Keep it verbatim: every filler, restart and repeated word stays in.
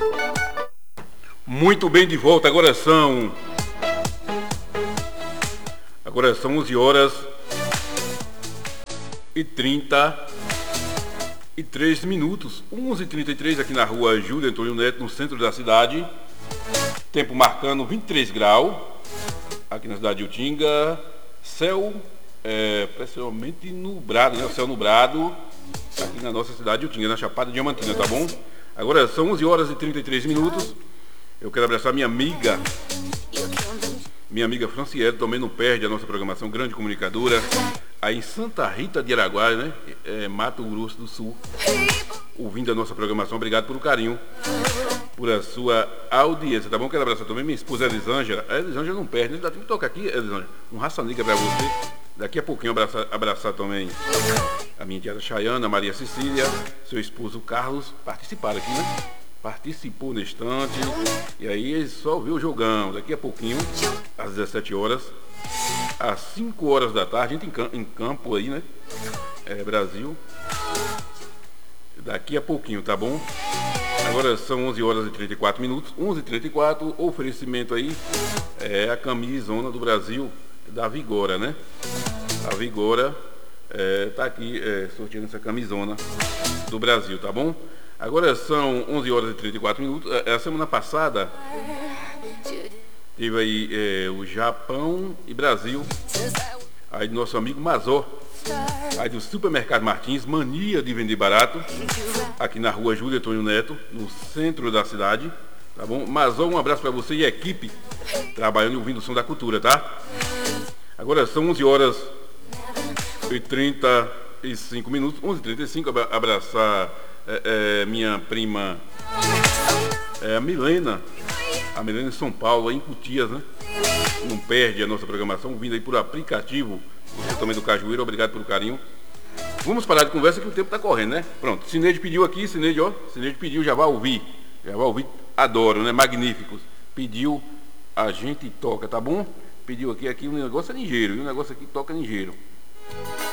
Muito bem, de volta. Agora são Agora são onze horas e trinta e três minutos. onze e trinta e três aqui na rua Júlio Antônio Neto, no centro da cidade. Tempo marcando vinte e três graus aqui na cidade de Utinga. Céu é, principalmente nublado, né? O céu nublado aqui na nossa cidade de Utinga, na Chapada Diamantina, tá bom? Agora são onze horas e trinta e três minutos. Eu quero abraçar minha amiga, minha amiga Franciele, também não perde a nossa programação, grande comunicadora, aí em Santa Rita de Araguaia, né? É, Mato Grosso do Sul, ouvindo a nossa programação. Obrigado pelo carinho, por a sua audiência, tá bom? Quero abraçar também minha esposa Elisângela. A Elisângela não perde, né? Dá tempo de tocar aqui, Elisângela, um raça negra pra você. Daqui a pouquinho abraçar, abraçar também a minha tia Chayana, Maria Cecília, seu esposo Carlos, participaram aqui, né? Participou no instante. E aí ele só viu o jogão. Daqui a pouquinho, às dezessete horas, às cinco horas da tarde, a gente em campo aí, né? É, Brasil. Daqui a pouquinho, tá bom? Agora são onze horas e trinta e quatro minutos. onze e trinta e quatro, oferecimento aí é a camisona do Brasil, da Vigora, né? A Vigora é, tá aqui é, sorteando essa camisona do Brasil, tá bom? Agora são onze horas e trinta e quatro minutos. A semana passada teve aí é, o Japão e Brasil, aí do nosso amigo Mazó, aí do Supermercado Martins, mania de vender barato, aqui na rua Júlio Antônio Neto, no centro da cidade, tá bom? Mazó, um abraço para você e a equipe trabalhando e ouvindo o som da cultura, tá? Agora são onze horas e trinta e cinco minutos, onze e trinta e cinco, abraçar é, é, minha prima é, a Milena, a Milena em São Paulo, aí em Cutias, né? Não perde a nossa programação, vindo aí por aplicativo, você também do Cajueiro, obrigado pelo carinho. Vamos parar de conversa que o tempo tá correndo, né? Pronto, Cineide pediu aqui, Cineide, ó, Cineide pediu, já vai ouvir, já vai ouvir, adoro, né? Magníficos, pediu, a gente toca, tá bom? Pediu aqui, aqui um negócio é ligeiro, e um negócio aqui toca ligeiro.